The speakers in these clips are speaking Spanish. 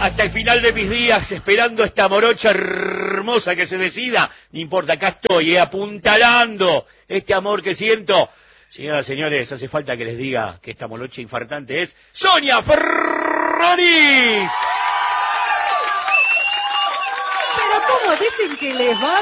hasta el final de mis días esperando esta morocha hermosa que se decida. No importa, acá estoy, apuntalando este amor que siento. Señoras y señores, hace falta que les diga que esta morocha infartante es Sonia Ferraris. ¿Cómo dicen que les va?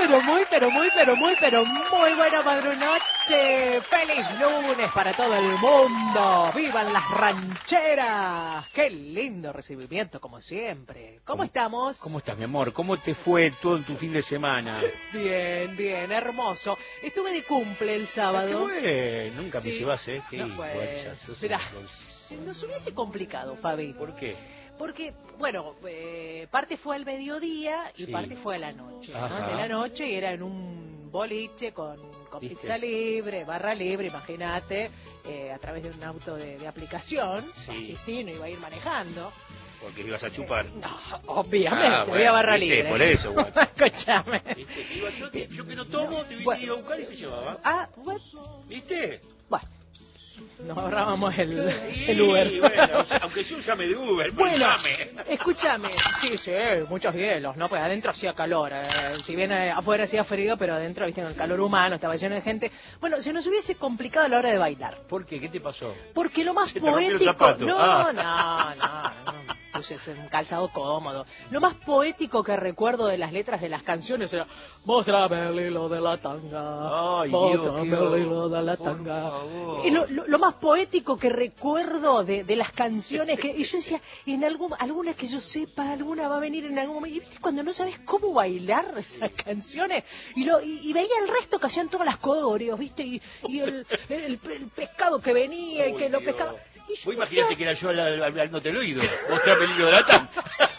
Muy buena madrunoche. Feliz lunes para todo el mundo. ¡Vivan las rancheras! ¡Qué lindo recibimiento, como siempre! ¿Cómo estamos? ¿Cómo estás, mi amor? ¿Cómo te fue todo en tu fin de semana? Bien, hermoso. Estuve de cumple el sábado. ¿Qué fue? Nunca sí. me llevas, ¿eh? No, mirá, se nos hubiese complicado, Fabi. ¿Por qué? Porque, bueno, parte fue al mediodía y sí, parte fue a la noche, ¿no? De la noche, y era en un boliche con pizza libre, barra libre, imagínate, a través de un auto de aplicación. Sí. Asistí, no iba a ir manejando. Porque ibas a chupar. No, obviamente, había barra libre. Por eso, bueno. Escúchame. Yo que no tomo, te hubiese ido a buscar y se llevaba. Ah, bueno. ¿Viste? Bueno. Nos ahorrábamos el Uber. Bueno, aunque yo llame de Uber, bueno, escúchame, sí, muchos hielos, ¿no? Pues adentro hacía calor, si bien afuera hacía frío, pero adentro, viste, en el calor humano, estaba lleno de gente. Bueno, se nos hubiese complicado a la hora de bailar. ¿Por qué? ¿Qué te pasó? Porque lo más poético... No. Puse un calzado cómodo. Lo más poético que recuerdo de las letras de las canciones era: mostrame el hilo de la tanga. Ay, mostrame el hilo de la tanga. Y lo más poético que recuerdo de las canciones, y yo decía, alguna que yo sepa, alguna va a venir en algún momento. Y viste, cuando no sabes cómo bailar esas canciones, y veía el resto que hacían todas las coreos, viste, y el pescado que venía, y que lo pescaba. Vos imaginate que era yo hablándote el oído. Mostrame el hilo de la tanga.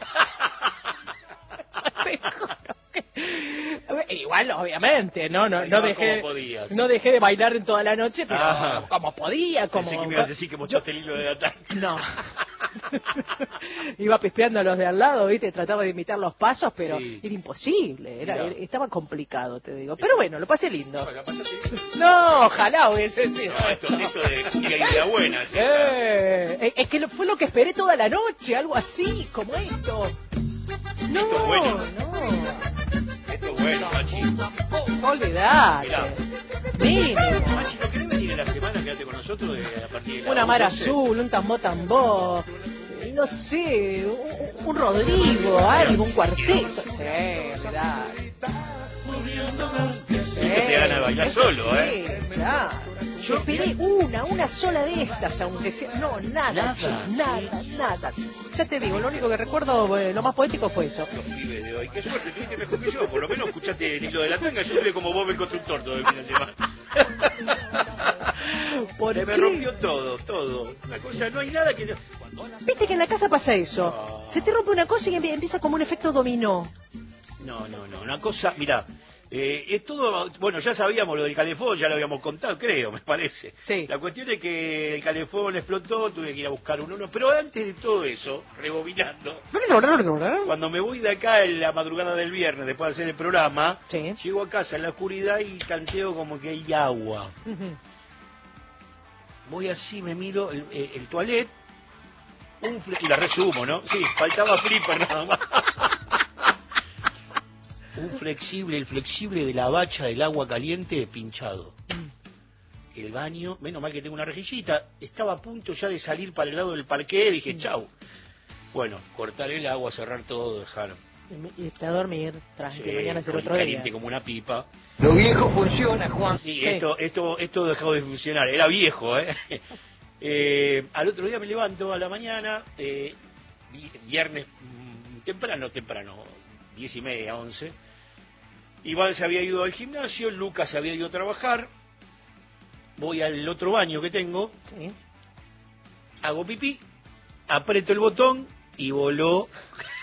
Igual, obviamente, no dejé de bailar en toda la noche, pero como podía, Pensé que me ibas a decir que mostraste el hilo de la tanga. No. Iba pispeando a los de al lado, ¿viste? Trataba de imitar los pasos, pero era imposible, estaba complicado, te digo. Pero bueno, lo pasé lindo. No, ojalá hubiese sido. No, esto de cumbia y de la buena. ¿Sí? Es que fue lo que esperé toda la noche, algo así, como esto. No, esto es bueno. Esto es bueno, Machi. Olvidate. Machi, ¿no querés venir en la semana? Quédate con nosotros a partir de la una mar azul, un tambó. No sé, un Rodrigo, algo, un cuarteto. Sí, mirá. Te gana de bailar solo, Sí, claro. Yo esperé una sola de estas, aunque sea... No, nada. Ya te digo, lo único que recuerdo, lo más poético fue eso. Los pibes de hoy, qué suerte, tuviste mejor que yo. Por lo menos escuchaste el hilo de la tanga, yo estuve como Bob el constructor todo el fin de semana. Se me rompió todo. Una cosa, no hay nada que... Viste que en la casa pasa eso. No. Se te rompe una cosa y empieza como un efecto dominó. No, una cosa, mirá, es todo, bueno, ya sabíamos lo del calefón, ya lo habíamos contado, creo, me parece. Sí. La cuestión es que el calefón explotó, tuve que ir a buscar uno, pero antes de todo eso, rebobinando, cuando me voy de acá en la madrugada del viernes, después de hacer el programa, llego a casa en la oscuridad y tanteo como que hay agua. Voy así, me miro el toilet, y la resumo, ¿no? Sí, faltaba flipper nada más. El flexible de la bacha del agua caliente pinchado. El baño, menos mal que tengo una rejillita, estaba a punto ya de salir para el lado del parqué, dije chau. Bueno, cortar el agua, cerrar todo, dejar. Y a dormir, tranquilo, mañana será otro caliente día. como una pipa. Lo viejo funciona, Juan. Sí, esto dejó de funcionar, era viejo, al otro día me levanto a la mañana, viernes temprano, 10:30, 11. Iván se había ido al gimnasio, Lucas se había ido a trabajar. Voy al otro baño que tengo, hago pipí, aprieto el botón y voló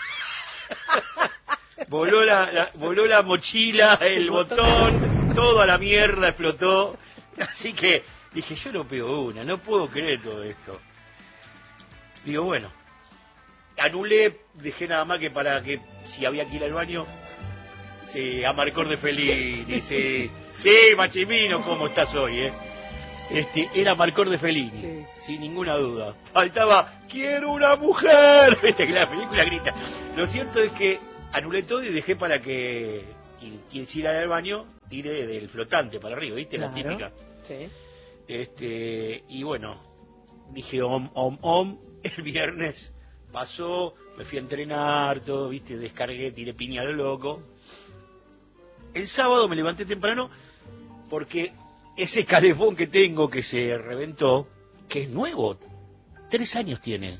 la mochila, el botón, todo a la mierda, explotó. Así que dije, yo no pego una, no puedo creer todo esto. Digo, bueno, anulé, dejé nada más que para que si había que ir al baño, Amarcor de feliz, dice, sí, Machimino, ¿cómo estás hoy, Era Marcor de Fellini, Sí. sin ninguna duda. Faltaba, quiero una mujer, viste que la película grita. Lo cierto es que anulé todo y dejé para que quien se irá al baño tire del flotante para arriba, viste, Claro. la típica. Sí. Y bueno, dije om, el viernes pasó, me fui a entrenar, todo, viste, descargué, tiré piña a lo loco. El sábado me levanté temprano porque ese calefón que tengo que se reventó, que es nuevo, 3 años tiene,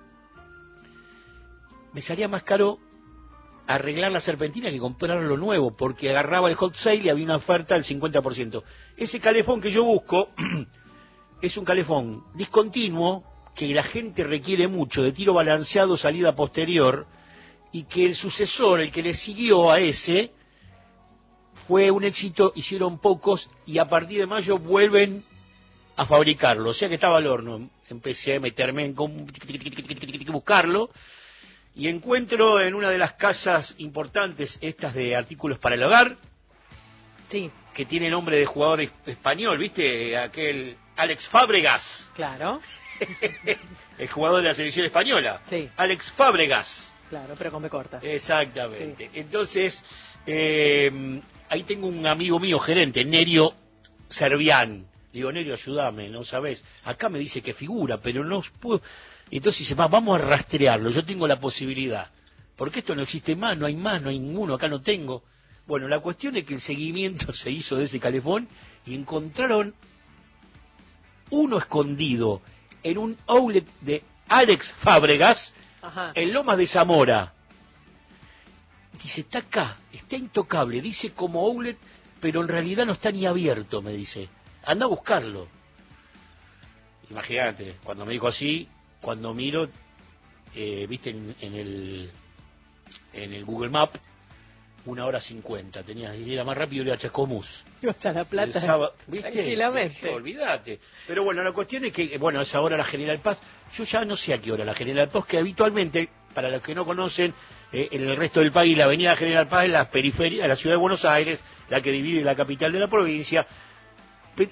me salía más caro arreglar la serpentina que comprarlo nuevo, porque agarraba el hot sale y había una oferta del 50%. Ese calefón que yo busco es un calefón discontinuo que la gente requiere mucho, de tiro balanceado, salida posterior, y que el sucesor, el que le siguió a ese, fue un éxito, hicieron pocos, y a partir de mayo vuelven a fabricarlo. O sea que estaba al horno. Empecé a meterme en buscarlo, y encuentro en una de las casas importantes, estas de artículos para el hogar, Sí, que tiene nombre de jugador español, ¿viste? Aquel Alex Fábregas, claro. el jugador de la selección española. Sí. Alex Fábregas. Claro, pero come corta. Exactamente. Sí. Entonces, ahí tengo un amigo mío, gerente, Nerio Servián. Le digo, Nerio, ayúdame, no sabés. Acá me dice que figura, pero no puedo. Entonces dice, vamos a rastrearlo, yo tengo la posibilidad. Porque esto no existe más, no hay ninguno, acá no tengo. Bueno, la cuestión es que el seguimiento se hizo de ese calefón y encontraron uno escondido en un outlet de Alex Fábregas, Ajá. en Lomas de Zamora. Dice, está acá, está intocable, dice como outlet, pero en realidad no está ni abierto, me dice. Anda a buscarlo. Imagínate, cuando me dijo así, cuando miro, viste en el Google Map, 1:50, era más rápido ir a Chascomús. Ibas a La Plata. ¿Viste? Tranquilamente. Olvídate. Pero bueno, la cuestión es que, a esa hora la General Paz, yo ya no sé a qué hora la General Paz, que habitualmente, para los que no conocen, en el resto del país, la avenida General Paz es la periferia de la ciudad de Buenos Aires, la que divide la capital de la provincia. Sí.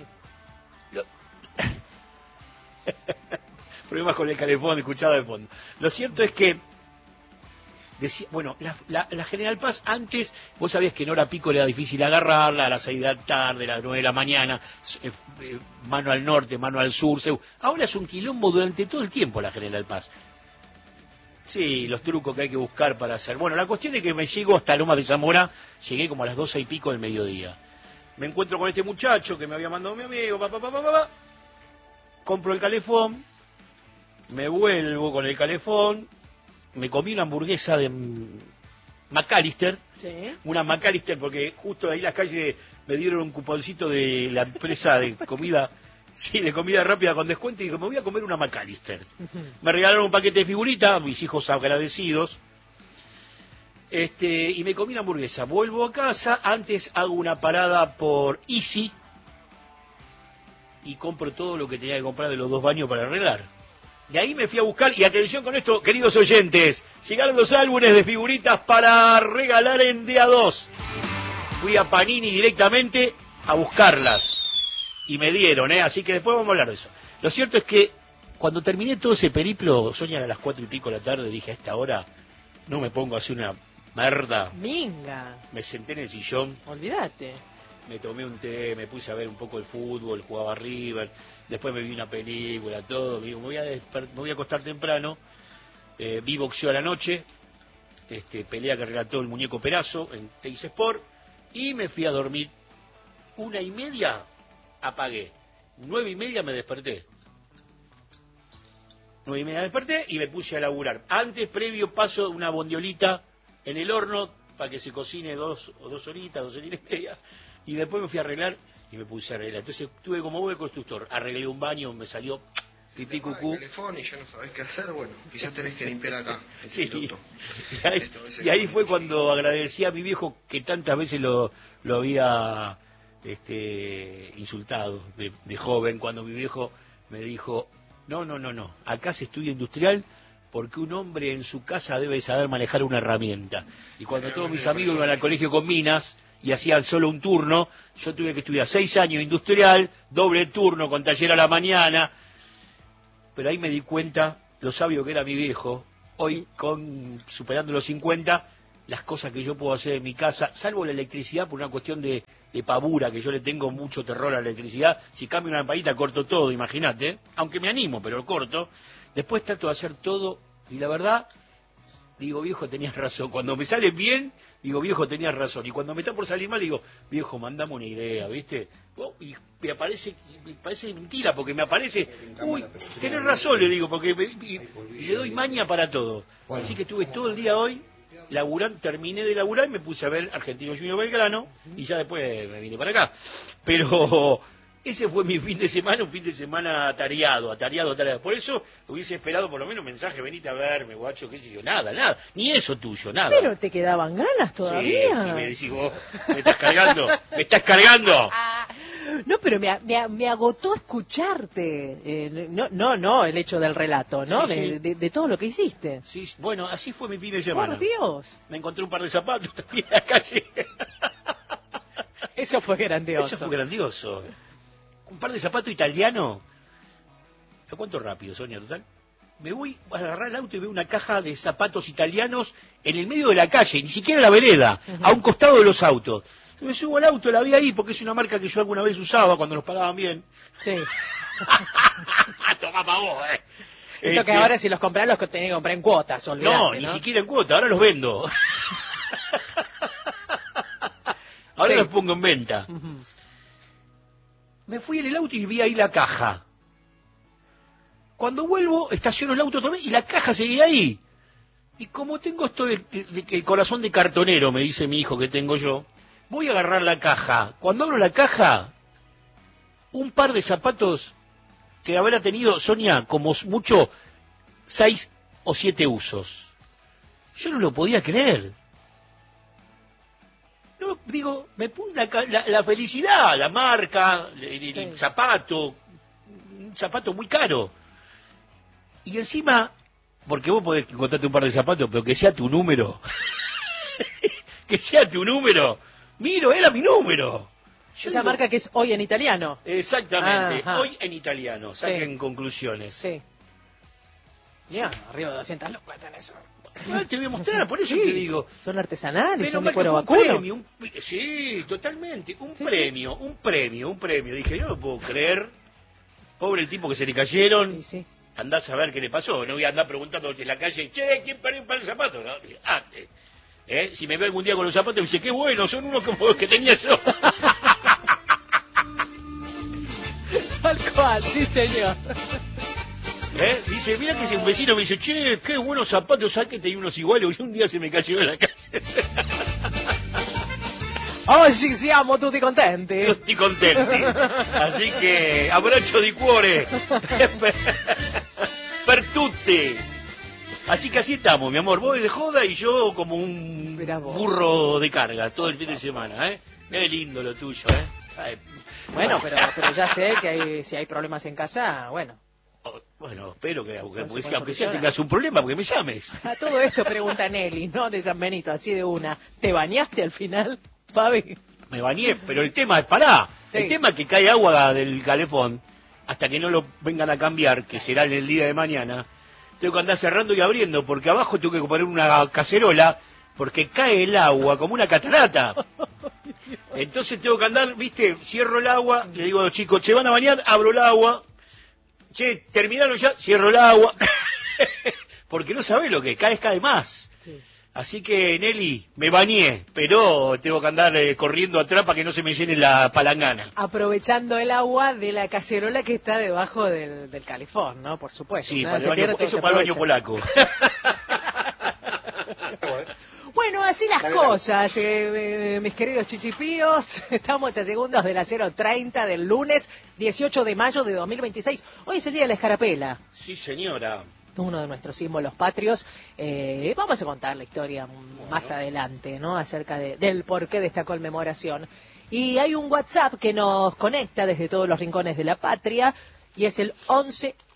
Problemas con el calefón, escuchado de fondo. Lo cierto es que la General Paz antes, vos sabías que en hora pico era difícil agarrarla, a las 6 de la tarde, a las 9 de la mañana, mano al norte, mano al sur. Ahora es un quilombo durante todo el tiempo la General Paz. Sí, los trucos que hay que buscar para hacer. Bueno, la cuestión es que me llego hasta Lomas de Zamora, llegué como a las 12 y pico del mediodía. Me encuentro con este muchacho que me había mandado mi amigo, compro el calefón, me vuelvo con el calefón, me comí una hamburguesa de McAllister, Sí. una McAllister, porque justo ahí en las calles me dieron un cuponcito de la empresa de comida, de comida rápida con descuento, y dije, me voy a comer una McAllister. Me regalaron un paquete de figuritas, mis hijos agradecidos, y me comí una hamburguesa. Vuelvo a casa, antes hago una parada por Easy y compro todo lo que tenía que comprar de los 2 baños para arreglar. De ahí me fui a buscar, y atención con esto, queridos oyentes, llegaron los álbumes de figuritas para regalar en día 2. Fui a Panini directamente a buscarlas, y me dieron, así que después vamos a hablar de eso. Lo cierto es que cuando terminé todo ese periplo, Sonia, a las 4 y pico de la tarde, dije, a esta hora no me pongo a hacer una merda. Minga. Me senté en el sillón, Olvídate. me tomé un té, me puse a ver un poco el fútbol, jugaba River, después me vi una película, todo, digo, me voy a acostar temprano, vi boxeo a la noche, pelea que relató el muñeco Perazo en Teis Sport, y me fui a dormir. 1:30 apagué, 9:30 me desperté. 9:30 desperté y me puse a laburar. Antes, previo, paso una bondiolita en el horno para que se cocine 2 horitas, 2 horitas y media. Y después me fui a arreglar y me puse a arreglar. Entonces tuve como buen constructor. Arreglé un baño, me salió pipí cucú. El teléfono y ya no sabés qué hacer, bueno, quizás tenés que limpiar acá. Sí. Y ahí fue cuando agradecí a mi viejo, que tantas veces lo había insultado de joven, cuando mi viejo me dijo, no, acá se estudia industrial porque un hombre en su casa debe saber manejar una herramienta. Y cuando todos mis amigos iban al colegio con minas y hacían solo un turno. Yo tuve que estudiar 6 años industrial, doble turno con taller a la mañana. Pero ahí me di cuenta lo sabio que era mi viejo. Hoy, superando los 50, las cosas que yo puedo hacer en mi casa, salvo la electricidad por una cuestión de pavura, que yo le tengo mucho terror a la electricidad. Si cambio una lamparita corto todo, imagínate, aunque me animo, pero lo corto. Después trato de hacer todo, y la verdad, digo, viejo, tenías razón. Cuando me sale bien, digo, viejo, tenías razón. Y cuando me está por salir mal, digo, viejo, mandame una idea, ¿viste? Y me parece mentira, porque me aparece, uy, tenés razón, le digo, porque y le doy maña para todo. Así que estuve todo el día hoy terminé de laburar y me puse a ver Argentino Junior Belgrano, y ya después me vine para acá. Pero ese fue mi fin de semana, un fin de semana atareado. Por eso hubiese esperado por lo menos un mensaje, venite a verme, guacho, qué sé yo, nada, ni eso tuyo, nada. Pero te quedaban ganas todavía. Sí, me decís vos, me estás cargando. No, pero me agotó escucharte. No, el hecho del relato, ¿no? Sí. De todo lo que hiciste. Sí, bueno, así fue mi fin de semana. Por Dios. Me encontré un par de zapatos también en la calle. Eso fue grandioso. Un par de zapatos italianos. ¿Te cuento rápido, Sonia, total? Me voy a agarrar el auto y veo una caja de zapatos italianos en el medio de la calle, ni siquiera en la vereda, a un costado de los autos. Me subo al auto, la vi ahí, porque es una marca que yo alguna vez usaba cuando nos pagaban bien. Sí. Tomá pa' vos, Eso que ahora si los comprás los tenés que comprar en cuotas, olvidate, ¿no? Ni siquiera en cuota, ahora los vendo. Ahora los pongo en venta. Me fui en el auto y vi ahí la caja. Cuando vuelvo, estaciono el auto otra vez y la caja seguía ahí. Y como tengo esto de el corazón de cartonero, me dice mi hijo que tengo yo, voy a agarrar la caja. Cuando abro la caja, un par de zapatos que habrá tenido, Sonia, como mucho 6 o 7 usos. Yo no lo podía creer. No, digo, me pone la felicidad, la marca, el zapato, un zapato muy caro. Y encima, porque vos podés encontrarte un par de zapatos, pero que sea tu número. Que sea tu número. Miro, era mi número. Esa marca que es Hoy en Italiano. Exactamente, Hoy en Italiano. Saquen conclusiones. Sí. Ya, arriba de 200 lucas en eso. Te voy a mostrar, por eso te digo. Son artesanales, Pero son de cuero un vacuno. premio, sí, totalmente. Un premio. Dije, yo no puedo creer. Pobre el tipo que se le cayeron. Sí. Andás a ver qué le pasó. No voy a andar preguntando en la calle, che, ¿quién perdió un par de zapatos? No, si me ve algún día con los zapatos, me dice, qué bueno, son unos como que tenía yo. Tal cual, sí, señor. Dice, mira que si un vecino me dice, che, qué buenos zapatos, ¿sabes que tenía unos iguales? Y un día se me cayó en la calle. Oggi siamo tutti contenti. Tutti contenti. Así que, abbraccio di cuore. Per tutti. Así que así estamos, mi amor. Vos de joda y yo como un burro de carga todo el fin de semana, Qué lindo lo tuyo, Ay, bueno, pero ya sé que si hay problemas en casa, bueno. Bueno, espero que aunque sea tengas un problema, porque me llames. A todo esto pregunta Nelly, ¿no? De San Benito, así de una. ¿Te bañaste al final, Fabi? Me bañé, pero el tema es, pará. Sí. El tema es que cae agua del calefón, hasta que no lo vengan a cambiar, que será en el día de mañana, tengo que andar cerrando y abriendo, porque abajo tengo que poner una cacerola, porque cae el agua como una catarata. Entonces tengo que andar, viste, cierro el agua, le digo a los chicos, che, van a bañar, abro el agua. Che, terminaron ya, cierro el agua. Porque no sabés lo que cae más. Sí. Así que, Nelly, me bañé, pero tengo que andar corriendo atrás para que no se me llene la palangana. Aprovechando el agua de la cacerola que está debajo del calefón, ¿no? Por supuesto. Sí, para el baño polaco. Bueno, así las cosas, mis queridos chichipíos. Estamos a segundos de la 0:30 del lunes 18 de mayo de 2026. Hoy es el día de la escarapela. Sí, señora. Uno de nuestros símbolos patrios. Vamos a contar la historia más adelante, ¿no? Acerca del porqué de esta conmemoración. Y hay un WhatsApp que nos conecta desde todos los rincones de la patria y es el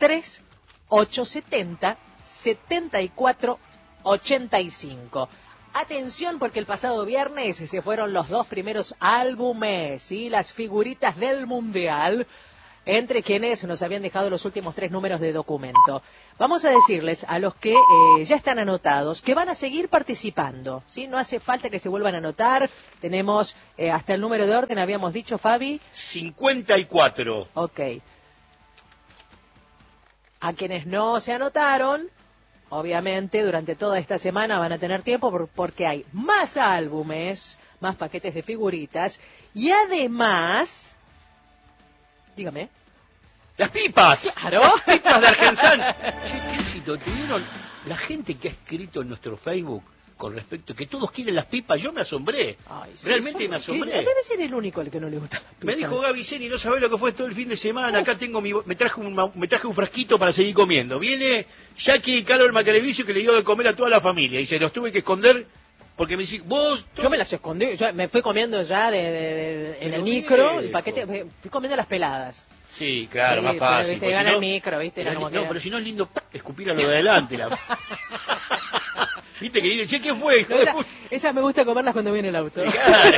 11-3-870-7485. Atención, porque el pasado viernes se fueron los 2 primeros álbumes y las figuritas del Mundial, entre quienes nos habían dejado los últimos 3 números de documento. Vamos a decirles a los que ya están anotados que van a seguir participando, ¿sí? No hace falta que se vuelvan a anotar. Tenemos hasta el número de orden, habíamos dicho, Fabi. 54. Ok. A quienes no se anotaron, obviamente durante toda esta semana van a tener tiempo porque hay más álbumes, más paquetes de figuritas y además... Dígame. ¡Las pipas! ¡Claro! ¡Las pipas de Argensan! Che, qué éxito tuvieron la gente que ha escrito en nuestro Facebook con respecto que todos quieren las pipas. Yo me asombré. Ay, sí, realmente me asombré. Debe ser el único al que no le gustan las pipas. Me dijo Gaby Zeni, no sabés lo que fue todo el fin de semana. Acá tengo me traje un frasquito para seguir comiendo. Viene Jackie Carol Macalevicio que le dio de comer a toda la familia. Y se los tuve que esconder porque me dice, vos... Yo me las escondí, yo me fui comiendo ya en el micro, el paquete, fui comiendo las peladas. Sí, claro, Sí, más fácil. Viste, gana el micro, ¿viste? Era como pero si no es lindo escupir a lo de adelante. ¿Viste que dice, che, ¿qué fue, hijo de puta? Esas me gusta comerlas cuando viene el auto.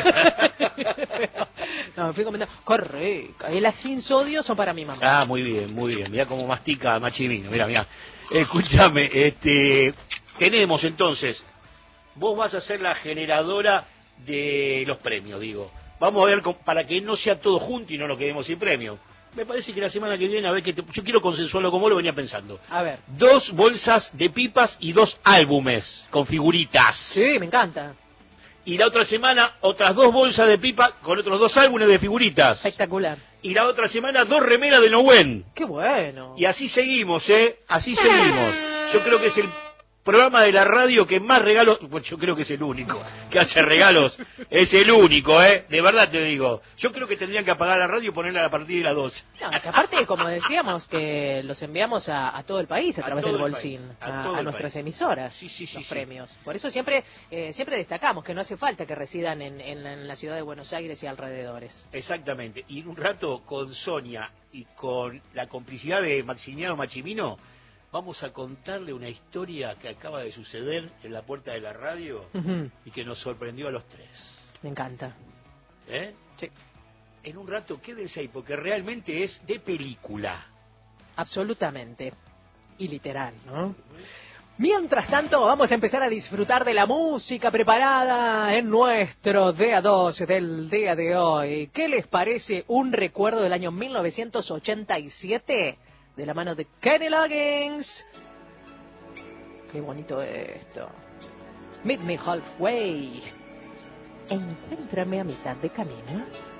Claro. No, me fui comiendo, correcto. Y las sin sodio son para mi mamá. Ah, muy bien, muy bien. Mirá cómo mastica Machimino. Mirá. Escúchame, tenemos entonces, vos vas a ser la generadora de los premios, digo. Vamos a ver, para que no sea todo junto y no nos quedemos sin premio. Me parece que la semana que viene, a ver, yo quiero consensuarlo como lo venía pensando. A ver. 2 bolsas de pipas y 2 álbumes con figuritas. Sí, me encanta. Y la otra semana, otras 2 bolsas de pipa con otros 2 álbumes de figuritas. Espectacular. Y la otra semana, 2 remeras de Nowen. Qué bueno. Y así seguimos, así seguimos. Yo creo que es el programa de la radio que más regalos, bueno, yo creo que es el único que hace regalos, es el único, de verdad te digo. Yo creo que tendrían que apagar la radio y ponerla a partir de las 12. No, que aparte, como decíamos, que los enviamos a todo el país a través del bolsín, a nuestras emisoras, sí, los premios. Por eso siempre destacamos que no hace falta que residan en la ciudad de Buenos Aires y alrededores. Exactamente, y un rato con Sonia y con la complicidad de Maximiliano Machimino, vamos a contarle una historia que acaba de suceder en la puerta de la radio y que nos sorprendió a los 3. Me encanta. Sí. En un rato quédense ahí porque realmente es de película. Absolutamente. Y literal, ¿no? Mientras tanto, vamos a empezar a disfrutar de la música preparada en nuestro Día 2 del día de hoy. ¿Qué les parece un recuerdo del año 1987? De la mano de Kenny Loggins. Qué bonito esto. Meet me halfway. Encuéntrame a mitad de camino.